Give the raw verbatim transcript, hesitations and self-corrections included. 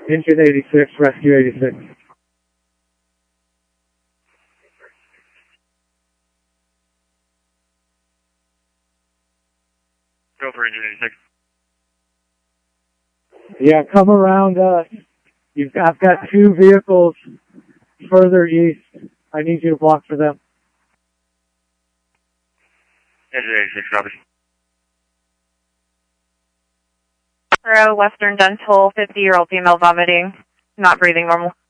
Engine eighty-six, rescue eighty-six. Go for engine eighty-six. Yeah, come around us. You've got, I've got two vehicles further east. I need you to block for them. Engine eighty-six, copy. Zero, Western Dental, fifty-year-old female vomiting, not breathing normal.